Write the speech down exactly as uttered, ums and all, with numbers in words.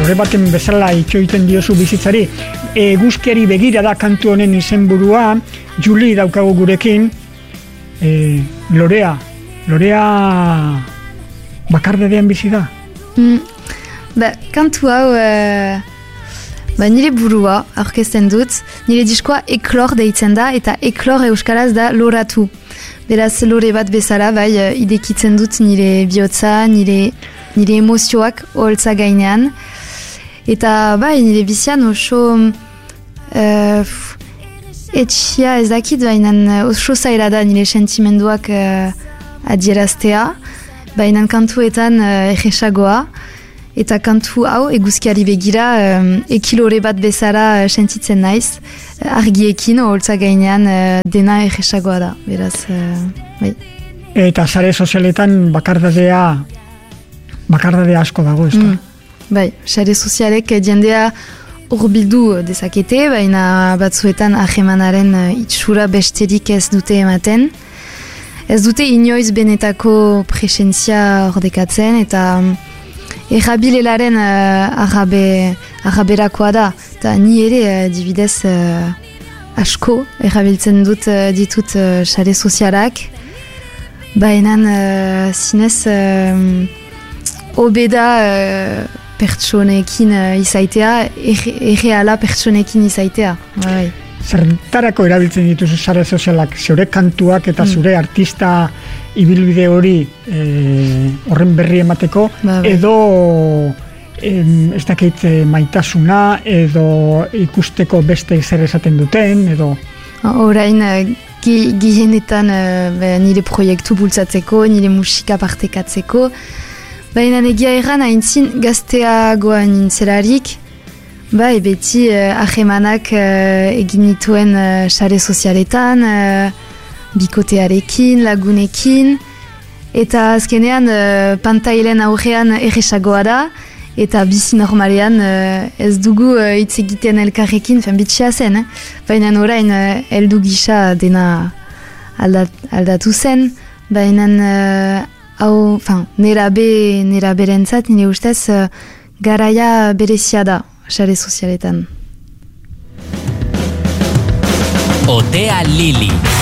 lore baten bezala itxoiten diozu bizitzari. Eguzkiari begira da kantu honen izenburua. Juli daukagu gurekin. E, lorea. Lorea bakardedean bizi da? Mm, ba, kantu hau uh, ba, nire burua aurkezten dut. Nire diskoa eklor deitzen da, eta eklor euskaraz da loratu. Beraz, lore bat bezala, bai, idekitzen dut nire bihotza, nire, nire emozioak oholtza gainean. Eta, bai, nire bizian oso uh, etxia ez dakit, baina oso zaila da nire sentimenduak uh, adieraztea. Baina kantuetan uh, egesagoa. Eta kantu hau, eguzkiari begira, um, ekilore bat bezala uh, sentitzen naiz. Uh, argiekin, oholtza gainean, uh, dena egesagoa da. Beraz, uh, bai. Eta sare sozialetan bakardadea, bakardadea asko dago, ez da? Mm, bai, sare sozialek jendea hurbildu dezakete, baina batzuetan ahemanaren uh, itxura besterik ez dute ematen. Ez dute inoiz benetako presentzia ordekatzen, eta um, errabilelaren uh, arabe, araberakoa da. Eta ni ere, uh, dibidez, uh, asko errabiltzen dut uh, ditut uh, sare sozialak. Baina uh, zinez uh, obeda uh, pertsonekin uh, izaitea, erreala pertsonekin izaitea. Bai. Zertarako erabiltzen dituzu sare sozialak, zure kantuak eta mm. zure artista ibilbide hori e, horren berri emateko, ba, ba. edo em, ez dakit maitasuna, edo ikusteko beste zer esaten duten, edo... Orain, gehienetan nire proiektu bultzatzeko, nire musika partekatzeko, baina egia erran haintzin gazteagoa nintzelarik, bai, beti uh, ahemanak uh, egin nituen uh, sare sozialetan, uh, bikotearekin, lagunekin, eta azkenean uh, pantailen aurrean erresagoa da, eta bizi normalean uh, ez dugu uh, hitz egiten elkarrekin, fen bitxia zen, eh? Baina orain uh, heldu gisa dena aldat, aldatu zen, baina uh, hau, fin, nera be, nera berentzat, nire ustez, uh, garaia berezia da. Sare sozialetan. Otea Lili.